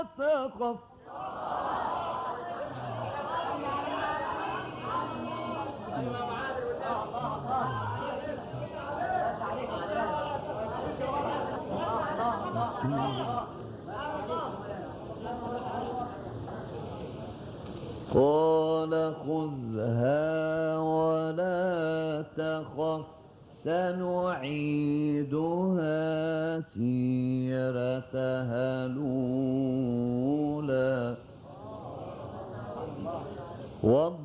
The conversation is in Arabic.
تخف. قال خذها ولا تخف سنعيدها سيرتها الأولى